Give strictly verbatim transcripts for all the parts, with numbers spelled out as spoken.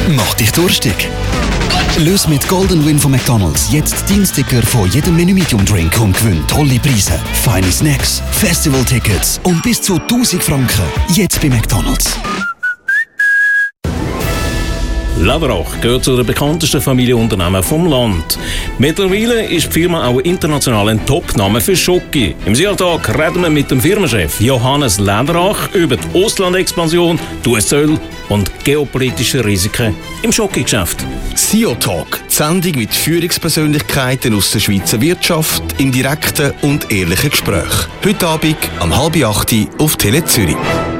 Mach dich durstig. Löse mit Golden Win von McDonald's jetzt deinen Sticker von jedem Menü Medium Drink und gewinn tolle Preise, feine Snacks, Festival-Tickets und bis zu tausend Franken. Jetzt bei McDonald's. Läderach gehört zu den bekanntesten Familienunternehmen vom Land. Mittlerweile ist die Firma auch international ein Top-Name für Schoki. Im Siatag reden wir mit dem Firmenchef Johannes Läderach über die Auslandexpansion, die U S-Zölle und geopolitische Risiken im Schoki-Geschäft. S E O-Talk, die Sendung mit Führungspersönlichkeiten aus der Schweizer Wirtschaft im direkten und ehrlichen Gespräch. Heute Abend um halb acht auf Tele Zürich.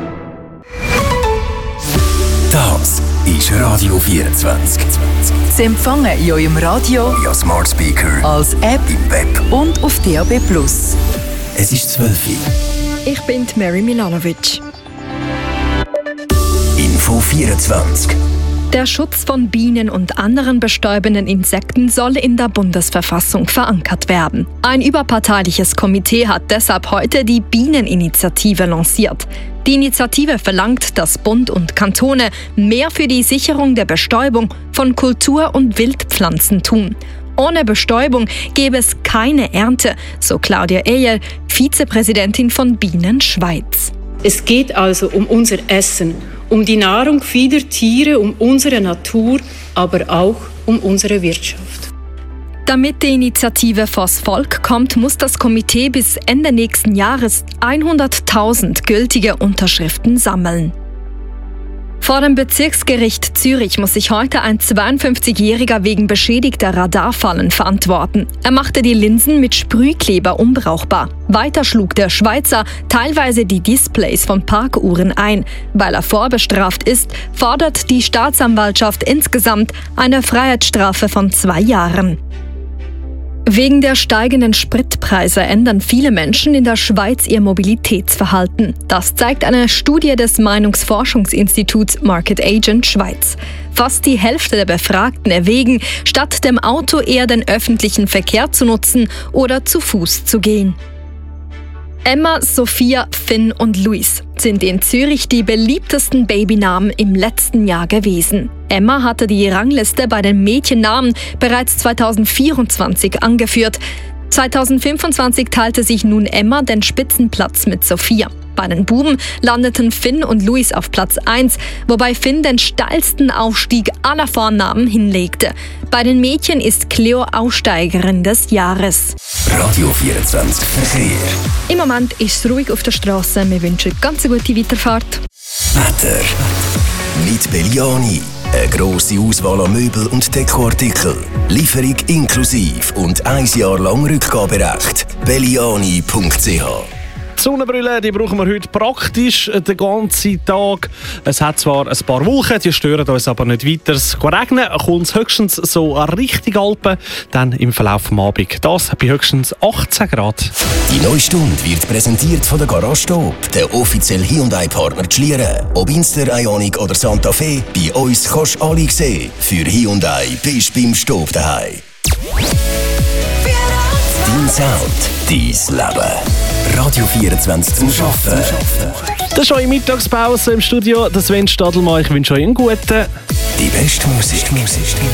Das ist Radio vierundzwanzig. Sie empfangen in eurem Radio, via Smart Speaker, als App im Web und auf D A B plus. Es ist zwölf Uhr. Ich bin Mary Milanovic. Info vierundzwanzig. Der Schutz von Bienen und anderen bestäubenden Insekten soll in der Bundesverfassung verankert werden. Ein überparteiliches Komitee hat deshalb heute die Bieneninitiative lanciert. Die Initiative verlangt, dass Bund und Kantone mehr für die Sicherung der Bestäubung von Kultur- und Wildpflanzen tun. Ohne Bestäubung gäbe es keine Ernte, so Claudia Eyer, Vizepräsidentin von Bienen Schweiz. Es geht also um unser Essen, um die Nahrung vieler Tiere, um unsere Natur, aber auch um unsere Wirtschaft. Damit die Initiative vors Volk kommt, muss das Komitee bis Ende nächsten Jahres hunderttausend gültige Unterschriften sammeln. Vor dem Bezirksgericht Zürich muss sich heute ein zweiundfünfzigjähriger wegen beschädigter Radarfallen verantworten. Er machte die Linsen mit Sprühkleber unbrauchbar. Weiter schlug der Schweizer teilweise die Displays von Parkuhren ein. Weil er vorbestraft ist, fordert die Staatsanwaltschaft insgesamt eine Freiheitsstrafe von zwei Jahren. Wegen der steigenden Spritpreise ändern viele Menschen in der Schweiz ihr Mobilitätsverhalten. Das zeigt eine Studie des Meinungsforschungsinstituts Market Agent Schweiz. Fast die Hälfte der Befragten erwägen, statt dem Auto eher den öffentlichen Verkehr zu nutzen oder zu Fuß zu gehen. Emma, Sophia, Finn und Luis sind in Zürich die beliebtesten Babynamen im letzten Jahr gewesen. Emma hatte die Rangliste bei den Mädchennamen bereits zweitausendvierundzwanzig angeführt. zweitausendfünfundzwanzig teilte sich nun Emma den Spitzenplatz mit Sophia. Bei den Buben landeten Finn und Luis auf Platz eins, wobei Finn den steilsten Aufstieg aller Vornamen hinlegte. Bei den Mädchen ist Cleo Aussteigerin des Jahres. Radio vierundzwanzig Verkehr. Im Moment ist es ruhig auf der Straße. Wir wünschen ganz eine gute Weiterfahrt. Wetter. Mit Belliani. Eine grosse Auswahl an Möbel und Dekoartikeln. Lieferung inklusiv und ein Jahr lang Rückgaberecht. belliani punkt c h. Die Sonnenbrille, die brauchen wir heute praktisch den ganzen Tag. Es hat zwar ein paar Wolken, die stören uns aber nicht weiter. Es regnen kommt es höchstens so Richtung Alpen, dann im Verlauf des Abends. Das bei höchstens achtzehn Grad. Die neue Stunde wird präsentiert von der Garage Stop, der offizielle Hyundai-Partner Schlieren. Ob Inster, Ioniq oder Santa Fe, bei uns kannst du alle sehen. Für Hyundai bist du beim Stop daheim. Dein Sound, dein Leben. Radio vierundzwanzig zum Arbeiten. Das ist eure Mittagspause im Studio. Das Sven Stadelmann. Ich wünsche euch einen guten. Die beste Musik.